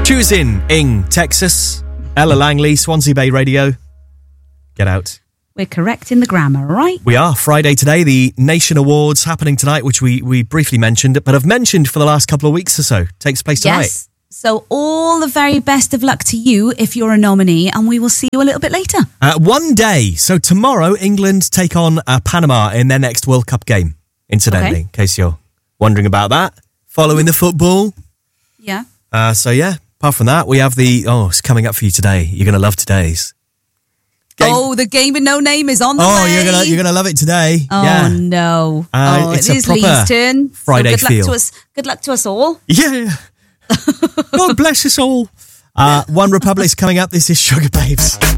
Choosing Ing, Texas. Ella Langley, Swansea Bay Radio. Get out. We're correct in the grammar, right? We are. Friday today, the Nation Awards happening tonight, which we briefly mentioned, but have mentioned for the last couple of weeks or so. Takes place tonight. Yes. So all the very best of luck to you if you're a nominee, and we will see you a little bit later. One day. So tomorrow, England take on Panama in their next World Cup game, incidentally, in case you're wondering about that. Following the football. Yeah. Apart from that, we have it's coming up for you today. You're going to love today's. The game with no name is on the way. You're gonna love it today. Oh no! It's it is a proper Lee's turn. Friday so feel. Good luck to us all. Yeah. God bless us all. One Republic's coming up. This is Sugar Babes.